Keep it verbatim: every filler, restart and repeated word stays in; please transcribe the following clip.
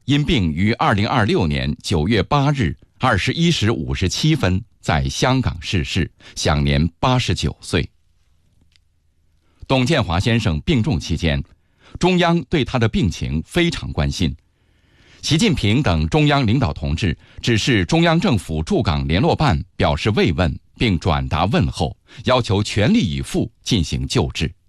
因病于二零二六年九月八日二十一时五十七分在香港逝世，享年八十九岁。董建华先生病重期间，中央对他的病情非常关心。习近平等中央领导同志指示中央政府驻港联络办表示慰问，并转达问候，要求全力以赴进行救治。